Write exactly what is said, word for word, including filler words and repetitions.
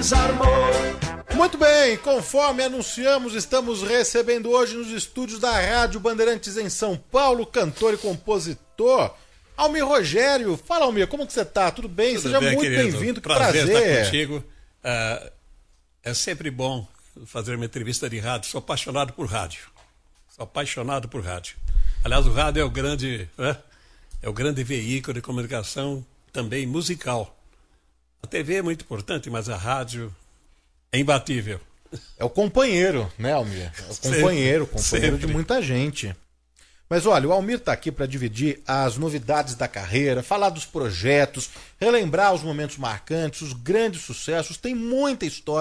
desarmou. Muito bem, conforme anunciamos, estamos recebendo hoje nos estúdios da Rádio Bandeirantes em São Paulo, cantor e compositor, Almir Rogério. Fala, Almir, como que você tá? Tudo bem? Tudo Seja bem, muito bem-vindo, que prazer. Prazer estar contigo. Uh, é sempre bom fazer uma entrevista de rádio. Sou apaixonado por rádio. Sou apaixonado por rádio. Aliás, o rádio é o grande, né? É o grande veículo de comunicação, também musical. A T V é muito importante, mas a rádio é imbatível. É o companheiro, né, Almir? É o companheiro, sempre, companheiro sempre. de muita gente. Mas olha, o Almir está aqui para dividir as novidades da carreira, falar dos projetos, relembrar os momentos marcantes, os grandes sucessos. Tem muita história